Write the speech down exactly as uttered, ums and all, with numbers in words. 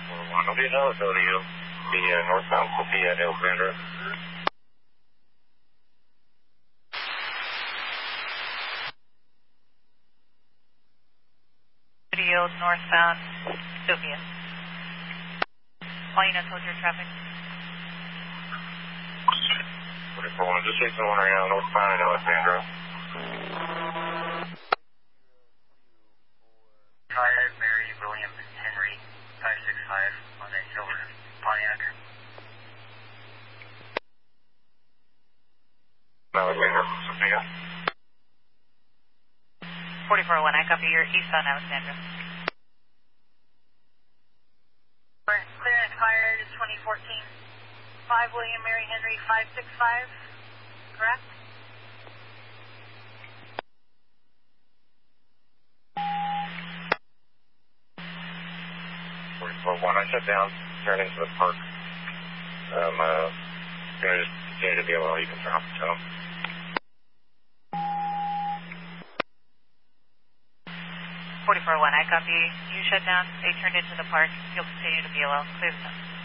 forty-four one. I'll be availability of the uh, northbound Sophia at Alexandra. Video northbound Sophia. All units, hold your traffic. forty-four one, just chasing one right now, northbound at Alexandra. Tired, Mary, William, Henry, five six five on a silver Pontiac. Alexandra, Sophia. forty-four one, I copy your eastbound Alexandra. Clearance fired is twenty fourteen. five William Mary Henry five six five, correct? forty-four one, I shut down, turn into the park. Um, uh, gonna just continue to be able to, you can turn off the tone. forty-four one, I copy. You shut down. They turned into the park. You'll continue to B L L. Clear the zone.